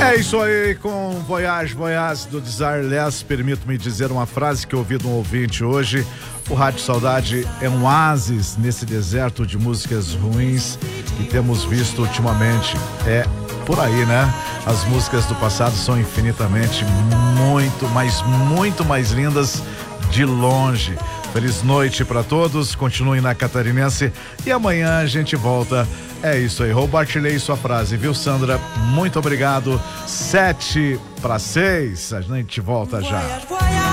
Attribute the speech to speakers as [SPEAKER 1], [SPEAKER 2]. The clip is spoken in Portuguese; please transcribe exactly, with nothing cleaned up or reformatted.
[SPEAKER 1] É isso aí, com Voyage, Voyage do Desireless. Permito-me dizer uma frase que eu ouvi de um ouvinte hoje. O Rádio Saudade é um oásis nesse deserto de músicas ruins que temos visto ultimamente. É por aí, né? As músicas do passado são infinitamente muito, mas muito mais lindas de longe. Feliz noite para todos, continuem na Catarinense e amanhã a gente volta. É isso aí, compartilhei sua frase, viu, Sandra? Muito obrigado. Sete para seis, a gente volta já.